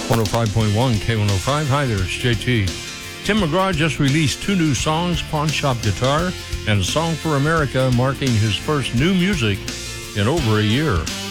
105.1 K105. Hi there, it's JT. Tim McGraw just released 2 new songs, Pawn Shop Guitar and A Song for America, marking his first new music in over a year.